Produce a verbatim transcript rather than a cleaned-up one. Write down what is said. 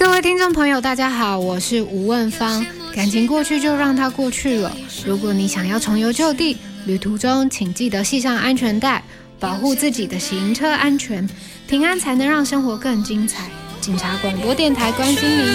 各位听众朋友大家好，我是吴问芳。感情过去就让它过去了，如果你想要重游旧地，旅途中请记得系上安全带，保护自己的行车安全，平安才能让生活更精彩。警察广播电台关心您。